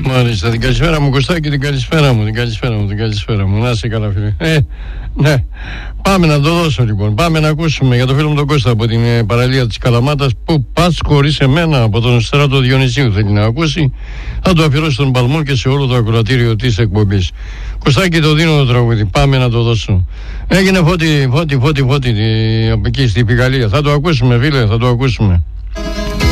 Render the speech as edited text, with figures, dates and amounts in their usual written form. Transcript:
Μάλιστα, την καλησπέρα μου Κωστάκη, την καλησπέρα μου. Να είσαι καλά φίλε. Ναι. Πάμε να το δώσω λοιπόν. Πάμε να ακούσουμε για το φίλο μου τον Κώστα από την παραλία της Καλαμάτας. Που πας χωρίς εμένα, από τον Στράτο Διονυσίου θέλει να ακούσει. Θα το αφιερώσει στον Παλμό και σε όλο το ακροατήριο της εκπομπής. Κωστάκη, το δίνω το τραγούδι. Πάμε να το δώσω. Έγινε φώτη από εκεί στη Πηγαλία. Θα το ακούσουμε φίλε, θα το ακούσουμε.